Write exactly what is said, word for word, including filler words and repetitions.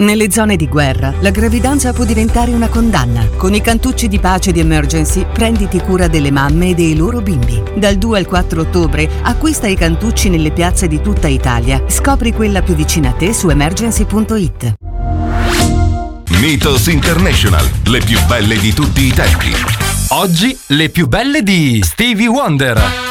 Nelle zone di guerra, la gravidanza può diventare una condanna. Con i cantucci di pace di Emergency, prenditi cura delle mamme e dei loro bimbi. Dal due al quattro ottobre, acquista i cantucci nelle piazze di tutta Italia. Scopri quella più vicina a te su emergency punto it. Mythos International, le più belle di tutti i tempi. Oggi le più belle di Stevie Wonder.